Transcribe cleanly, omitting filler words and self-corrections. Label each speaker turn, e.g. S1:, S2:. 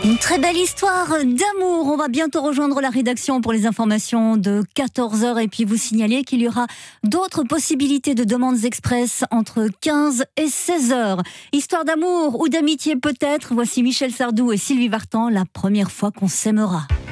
S1: Une très belle histoire d'amour. On va bientôt rejoindre la rédaction pour les informations de 14h et puis vous signaler qu'il y aura d'autres possibilités de demandes express entre 15 et 16h. Histoire d'amour ou d'amitié peut-être. Voici Michel Sardou et Sylvie Vartan, la première fois qu'on s'aimera.